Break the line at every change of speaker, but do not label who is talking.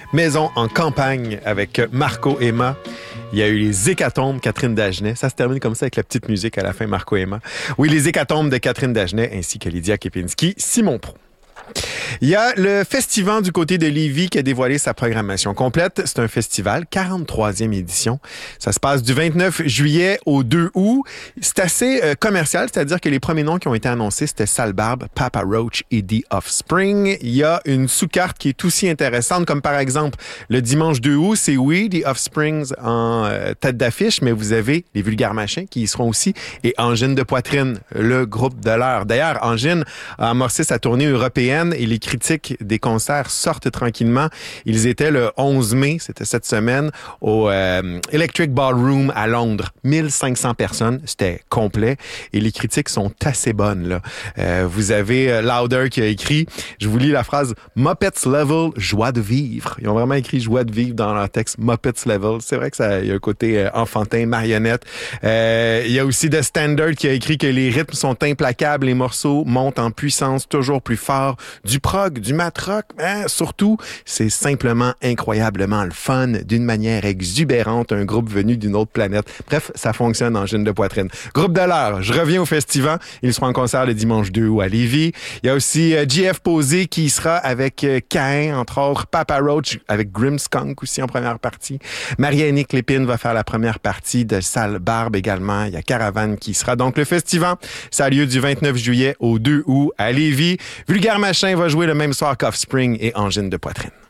Maison en campagne avec Marco Emma. Il y a eu les Hécatombes, Catherine Dagenet. Ça se termine comme ça avec la petite musique à la fin, Marco Emma. Oui, les Hécatombes de Catherine Dagenet ainsi que Lydia Kepinski, Simon Pro. Il y a le Festivant du côté de Lévis qui a dévoilé sa programmation complète. C'est un festival, 43e édition. Ça se passe du 29 juillet au 2 août. C'est assez commercial, c'est-à-dire que les premiers noms qui ont été annoncés, c'était Sale Barbe, Papa Roach et The Offspring. Il y a une sous-carte qui est aussi intéressante, comme par exemple le dimanche 2 août, c'est oui, The Offsprings en tête d'affiche, mais vous avez les Vulgaires Machins qui y seront aussi et Angine de Poitrine, le groupe de l'heure. D'ailleurs, Angine a amorcé sa tournée européenne et les critiques des concerts sortent tranquillement. Ils étaient le 11 mai, c'était cette semaine, au Electric Ballroom à Londres. 1500 personnes, c'était complet et les critiques sont assez bonnes, là. Vous avez Louder qui a écrit, je vous lis la phrase « Muppets Level, joie de vivre ». Ils ont vraiment écrit « joie de vivre » dans leur texte « Muppets Level ». C'est vrai que ça, il y a un côté enfantin, marionnette. Il y a aussi The Standard qui a écrit que les rythmes sont implacables, les morceaux montent en puissance toujours plus fort. Du prog, du mat rock, surtout, c'est simplement incroyablement le fun, d'une manière exubérante, un groupe venu d'une autre planète. Bref, ça fonctionne en Angine de Poitrine. Groupe de l'heure, je reviens au Festivant. Ils seront en concert le dimanche 2 août à Lévis. Il y a aussi JF Posé qui sera avec Cain, entre autres, Papa Roach avec Grimmskunk aussi en première partie. Marie-Annick Lépine va faire la première partie de Sale Barbe également. Il y a Caravane qui sera donc le Festivant. Ça a lieu du 29 juillet au 2 août à Lévis. Vulgaire Machin va jouer le même soir qu'Offspring et Angine de Poitrine.